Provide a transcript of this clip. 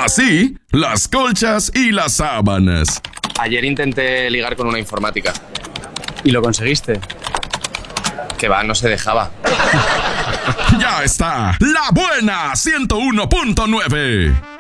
Así, las colchas y las sábanas. Ayer intenté ligar con una informática. ¿Y lo conseguiste? Que va, no se dejaba. Ya está, La Buena 101.9.